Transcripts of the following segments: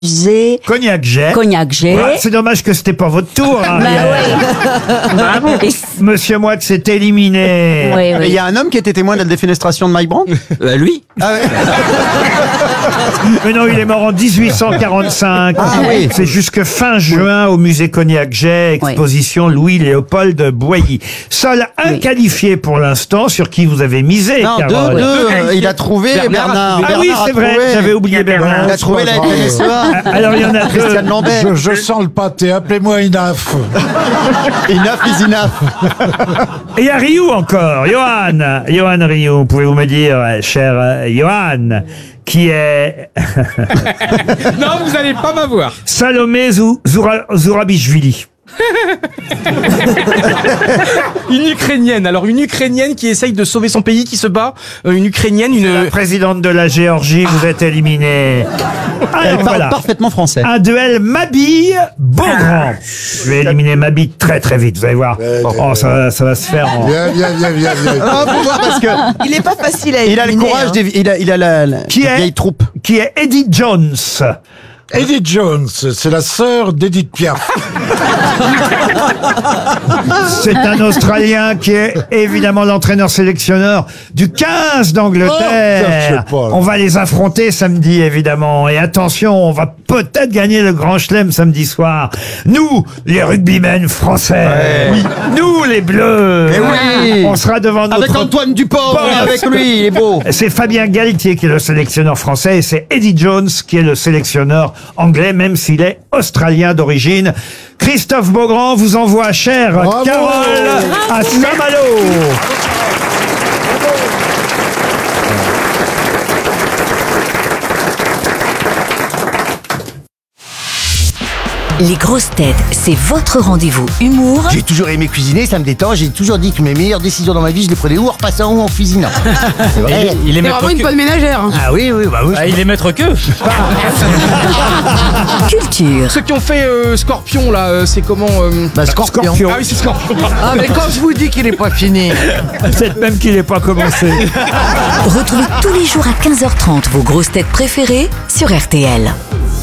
Cognac-Jet. Cognac-Jet. C'est dommage que c'était pas votre tour. Hein. Et- Monsieur Moix est éliminé. Oui, Et il oui. y a un homme qui était témoin de la défenestration de Mike Brandt. Lui Ah ouais. Mais non, il est mort en 1845. Ah oui. C'est jusque fin juin au musée Cognac-Jet, exposition Louis-Léopold Boilly. Seul un qualifié pour l'instant, sur qui vous avez misé, Non, Carole. il a trouvé Bernard. Ah oui, Bernard a c'est vrai, trouvé. j'avais oublié Bernard. Il a trouvé la FNSEA. Alors, il y en a deux. Christiane Lambert. Je sens le pâté, appelez-moi Inaf. Enough is enough. Et il y a Ryu encore, Johan Ryu, pouvez-vous me dire, cher Johan, qui est Non, vous allez pas m'avoir. Salomé Zourabichvili. Une Ukrainienne. Alors, une Ukrainienne qui essaye de sauver son pays, qui se bat. Une Ukrainienne, La présidente de la Géorgie, vous êtes éliminée. Elle parle parfaitement français. Un duel Mabille-Beaugrand. Je vais éliminer Mabille très très vite, vous allez voir. Oh, ça va se faire en... Viens. Ah, faut voir parce que Il est pas facile à il a le éliminer, courage, hein. il a la Qui est vieille troupe. Qui est Eddie Jones. Edith Jones, c'est la sœur d'Edith Piaf. C'est un Australien qui est évidemment l'entraîneur sélectionneur du 15 d'Angleterre. Oh, ça, je sais pas. On va les affronter samedi, évidemment. Et attention, on va peut-être gagner le Grand Chelem samedi soir. Nous, les rugbymen français. Oui. Nous, les Bleus. Eh oui. On sera devant notre... Avec Antoine Dupont, on est avec lui, il est beau. C'est Fabien Galtier qui est le sélectionneur français et c'est Eddie Jones qui est le sélectionneur anglais, même s'il est australien d'origine. Christophe Beaugrand vous envoie, chère Bravo. Carole, à Saint-Malo. Les grosses têtes, c'est votre rendez-vous humour J'ai toujours aimé cuisiner, ça me détend. J'ai toujours dit que mes meilleures décisions dans ma vie, je les prenais ou en repassant ou en cuisinant. C'est vrai. il est C'est vraiment une bonne ménagère. hein. Ah oui, bah oui. il est maître que. culture. Ceux qui ont fait Scorpion, là, c'est comment Scorpion. Ah oui, c'est Scorpion. Ah, mais quand je vous dis qu'il est pas fini. Peut-être même qu'il n'est pas commencé. Retrouvez tous les jours à 15h30 vos grosses têtes préférées sur RTL.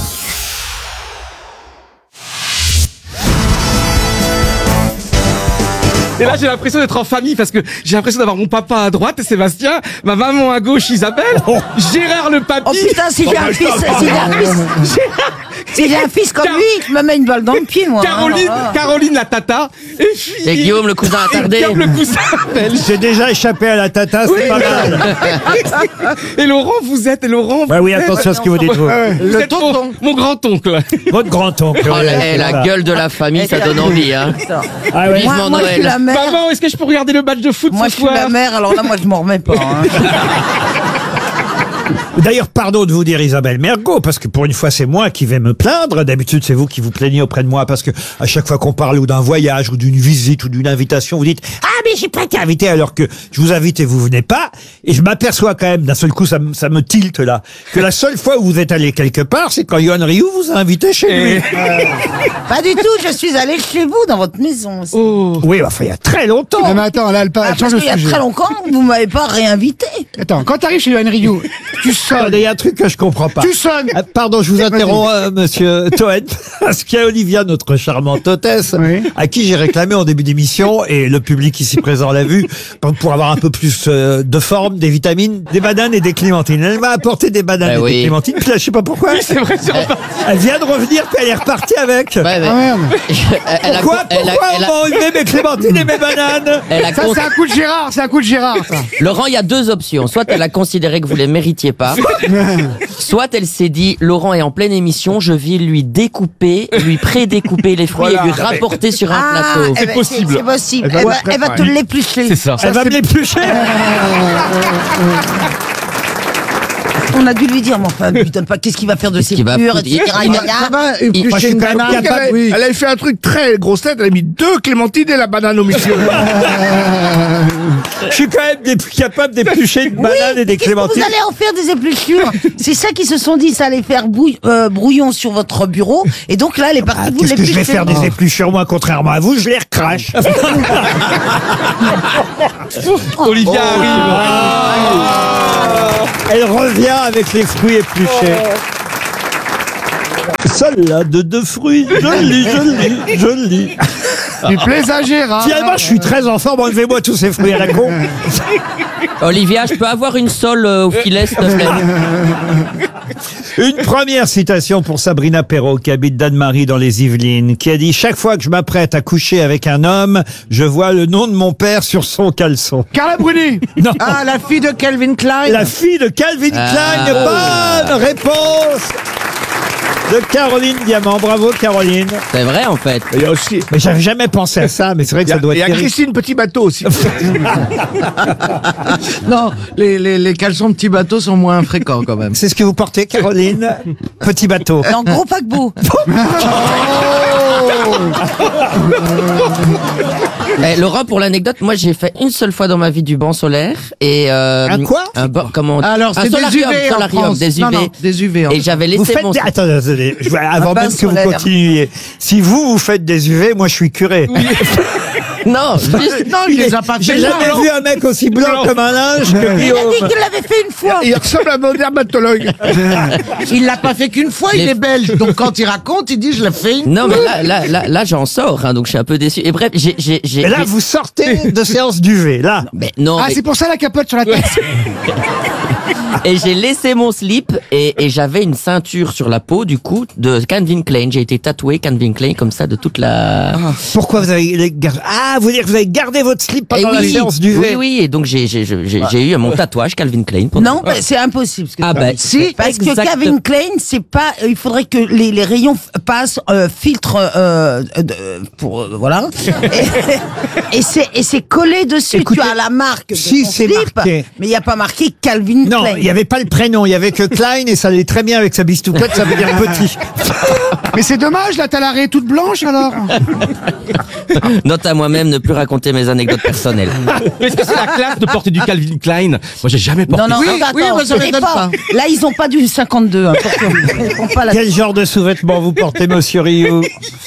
Et là, j'ai l'impression d'être en famille parce que j'ai l'impression d'avoir mon papa à droite, Sébastien, ma maman à gauche, Isabelle, Gérard le papy. Oh putain, si j'ai un fils, si j'ai un fils comme lui, je me mets une balle dans le pied, moi. Caroline la tata, et puis... Et Guillaume le cousin attardé. Guillaume le cousin belge. J'ai déjà échappé à la tata, c'est pas mal. Et Laurent, vous êtes... Ouais, oui, attention à ce que vous dites, vous. Vous êtes mon grand-oncle. Votre grand-oncle. Oh, oui, la c'est ça. gueule de la famille, ça donne envie, hein. Ah ouais. Vivement Moi, je suis Noël. la mère. Maman, est-ce que je peux regarder le match de foot Moi, ce je suis la soir? mère, alors là, moi, je m'en remets pas. hein. D'ailleurs, pardon de vous dire Isabelle Mergo, parce que pour une fois, c'est moi qui vais me plaindre. D'habitude, c'est vous qui vous plaignez auprès de moi, parce que à chaque fois qu'on parle ou d'un voyage, ou d'une visite, ou d'une invitation, vous dites « Ah, mais j'ai pas été invité !» alors que je vous invite et vous venez pas. Et je m'aperçois quand même, d'un seul coup, ça me tilte là, que la seule fois où vous êtes allé quelque part, c'est quand Johan Rioux vous a invité chez lui. Pas du tout, je suis allée chez vous, dans votre maison. aussi. Oui, enfin, il y a très longtemps. Non, mais attends, là, elle Ah, change parce de qu'il y a sujet. très longtemps, vous m'avez pas réinvité. Attends, quand t'arrives chez Yoann Rioux, tu sonnes. Il y a un truc que je comprends pas. Tu sonnes. Ah, pardon, je vous interromps, monsieur Toen, parce qu'il y a Olivia, notre charmante hôtesse, Oui. à qui j'ai réclamé en début d'émission, et le public ici présent l'a vu, pour avoir un peu plus de forme, des vitamines, des bananes et des clémentines. Elle m'a apporté des bananes et oui. des clémentines, puis là, je sais pas pourquoi. C'est vrai, c'est reparti. Elle vient de revenir, puis elle est repartie avec. Ouais, mais- Ah merde. Pourquoi on m'a enlevé mes clémentines et mes bananes? Ça, c'est un coup de Gérard, ça. Laurent, il y a deux options. Soit elle a considéré que vous les méritiez pas, soit elle s'est dit, Laurent est en pleine émission, je vais lui découper, lui pré-découper les fruits et lui rapporter sur un plateau. eh ben, possible. C'est possible. Elle va Elle va te l'éplucher. C'est ça. Elle va me l'éplucher. On a dû lui dire, mais enfin, putain, pas, qu'est-ce qu'il va faire de ses qu'il va pures, foutre etc. Il- gna, gna. Moi, je suis quand même capable. Elle avait fait un truc très grosse tête, elle a mis 2 clémentines et la banane au milieu. Je suis quand même capable d'éplucher une banane et des Qu'est-ce que clémentines. vous allez en faire des épluchures? C'est ça qu'ils se sont dit, ça allait faire brouillon sur votre bureau. Et donc là, elle est partie Ah, vous qu'est-ce que je vais l'éplucher. faire des épluchures, moi, contrairement à vous, je les recrache. Olivia arrive. Elle revient avec les fruits épluchés. Salade de fruits, joli. Tu plais à Gérard. Finalement, je suis très en forme, enlevez-moi tous ces fruits à la con. Olivia, je peux avoir une sole au filet, s'il te plaît? Une première citation pour Sabrina Perrault, qui habite Danemarie dans les Yvelines, qui a dit « Chaque fois que je m'apprête à coucher avec un homme, je vois le nom de mon père sur son caleçon. » Carla Bruni. Non, Ah, la fille de Calvin Klein. la fille de Calvin Klein. Bonne réponse de Caroline Diamant. Bravo, Caroline. C'est vrai, en fait. Il y a aussi. Mais j'avais jamais pensé à ça, mais c'est vrai que ça doit Il y être a terrible. Christine Petit Bateau aussi. Non, les caleçons petits bateaux sont moins fréquents quand même. C'est ce que vous portez, Caroline? Petit bateau. Non, gros paquebot. Laurent, pour l'anecdote, moi j'ai fait une seule fois dans ma vie du banc solaire et Un quoi? comment Alors, un c'est des solarium, UV en solarium, France. des UV. Non, non, des UV. Et j'avais Vous laissé faites mon des... Attendez, avant bain même que vous solaire. continuiez. Si vous faites des UV, moi je suis curé. non, juste- Non, il les a pas J'ai fait. jamais vu un mec aussi blanc comme un linge que Il a dit Guillaume. qu'il l'avait fait une fois. Il ressemble à un dermatologue. Il l'a pas fait qu'une fois, il Les- est belge. Donc quand il raconte, il dit je l'ai fait une non, mais là, j'en sors, hein, donc je suis un peu déçu. Et bref, j'ai. Et là, vous sortez de séance d'UV, là. Mais non, Ah, mais- c'est pour ça la capote sur la tête. et j'ai laissé mon slip et j'avais une ceinture sur la peau du coup de Calvin Klein. J'ai été tatoué Calvin Klein comme ça de toute la. Pourquoi vous avez gardé... Ah, vous dire que vous avez gardé votre slip Eh pendant la oui, séance d'UV. oui, et donc j'ai eu mon tatouage Calvin Klein. Pendant- Non, c'est impossible. Ce que Ah tu ben, as dit. Si, parce que exact- Calvin Klein, c'est pas. Il faudrait que les rayons passent filtre pour voilà. Et c'est collé dessus. Écoutez, tu as la marque de si ton c'est slip, marqué. mais il n'y a pas marqué Calvin Non, Klein. il n'y avait pas le prénom, il y avait que Klein et ça allait très bien avec sa bistoupette, ça veut dire petit. Mais c'est dommage, là, t'as l'arrêt toute blanche alors. Note à moi-même ne plus raconter mes anecdotes personnelles. Mais est-ce que c'est la classe de porter du Calvin Klein? Moi, j'ai jamais porté. Non, non, attends, oui, mais ça c'est m'étonne pas. pas. Là, ils ont pas du 52. Hein, ils font pas la... Quel genre de sous-vêtements vous portez, monsieur Rioux?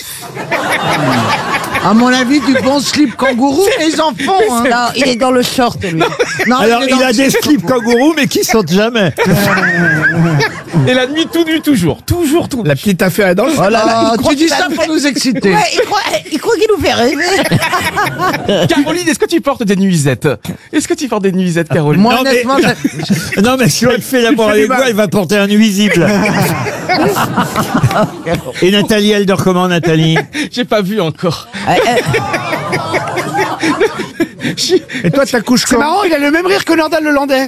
À mon avis, du bon slip kangourou, ils en font. Hein. Non, il est dans le short, lui. Non, Alors, est il dans a le des slip. slips kangourous, mais qui sautent jamais. Et la nuit, tout nu, toujours. Toujours, tout. La petite affaire est dans le. Oh là là, il croit tu dis que ça pour nous exciter. Ouais, il croit qu'il nous fait rêver. Caroline, est-ce que tu portes des nuisettes? Est-ce que tu portes des nuisettes, Caroline? Moi, Non, mais- honnêtement, Non, mais si elle fait l'amour fait avec du mal. vous, elle va porter un nuisible. Et Nathalie, elle dort comment, Nathalie? J'ai pas vu encore. Et toi, t'accouches quand? C'est marrant, il a le même rire que Nordal le Landais.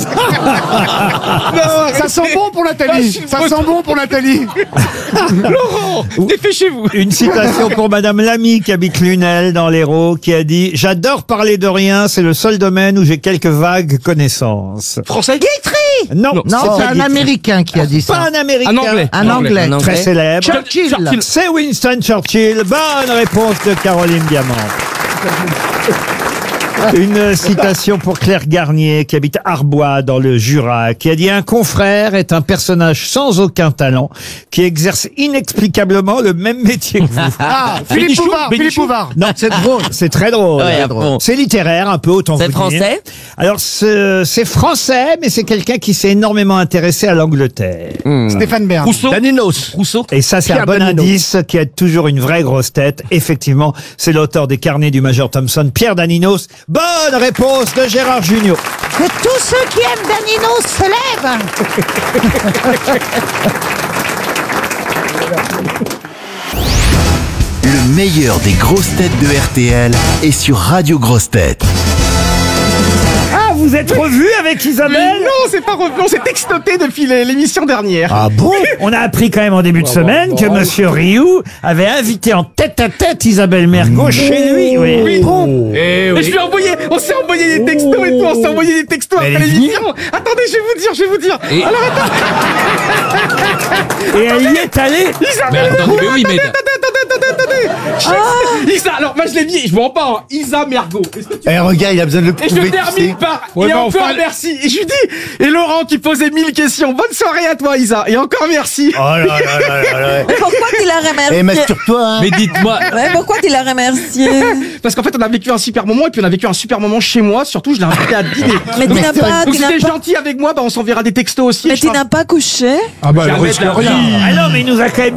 Ça sent bon pour Nathalie. Ça sent bon pour Nathalie. Laurent, dépêchez-vous. Une citation pour Madame Lamy, qui habite Lunel, dans l'Hérault, qui a dit « J'adore parler de rien, c'est le seul domaine où j'ai quelques vagues connaissances. Français? » Non, non, c'est un Américain qui a dit Pas ça. un Américain. Un Anglais. Un Anglais. Un Très Anglais. célèbre. Churchill. C'est Winston Churchill. Bonne réponse de Caroline Diamant. Une citation pour Claire Garnier, qui habite Arbois, dans le Jura, qui a dit « Un confrère est un personnage sans aucun talent, qui exerce inexplicablement le même métier que vous. Ah, Philippe Bénichou, Bouvard. Philippe Bénichou. Bouvard. » Non, c'est drôle. C'est très drôle. Ouais, à fond. C'est littéraire, un peu, autant vous C'est dire. français? Alors, c'est français, mais c'est quelqu'un qui s'est énormément intéressé à l'Angleterre. Stéphane Bern. Rousseau? Daninos. Rousseau? Et ça, c'est un Pierre bon Daninos. indice qui aide toujours une vraie grosse tête. Effectivement, c'est l'auteur des carnets du Major Thompson, Pierre Daninos. Bonne réponse de Gérard Junior. Que tous ceux qui aiment Danino se lèvent. Le meilleur des grosses têtes de RTL est sur Radio Grosses Têtes. Ah, vous êtes revu avec Mais Isabelle? non, c'est pas revenu. On s'est textoté depuis l'émission dernière. Ah bon? On a appris quand même en début de semaine que Monsieur Rioux avait invité en tête-à-tête Isabelle Mergo chez lui. Oui. Et je lui ai envoyé, on s'est envoyé des textos et tout, on s'est envoyé des textos après l'émission. Attendez, je vais vous dire. Alors attends, Et elle y est allée. Isabelle, attendez, mais oui, mais- attendez. Isa, alors moi je l'ai mis, je me rends pas, hein. Isa Mergo. Est-ce que tu- Eh, regarde, il a besoin de le Et je prouver, tu termine sais. par, Ouais, et mais encore enfin- merci. Et je lui dis, et Laurent qui posait 1000 questions. Bonne soirée à toi Isa, et encore merci. Oh là là là là là. Pourquoi il a remercié. Et masturbe-toi, hein. Mais dites-moi. Ouais, pourquoi tu l'as remercié? Parce qu'en fait, on a vécu un super moment et puis on a vécu un super moment chez moi. Surtout, je l'ai invité à dîner. Mais tu n'as pas, Donc si t'es gentil avec moi, bah on s'enverra des textos aussi. mais tu n'as pas couché? Ah bah, Jamais elle risque de la rien. vie. Ah non, mais il nous a quand même